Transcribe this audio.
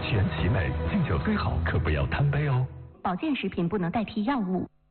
全其美，敬酒最好可不要贪杯哦。 保健食品不能代替药物。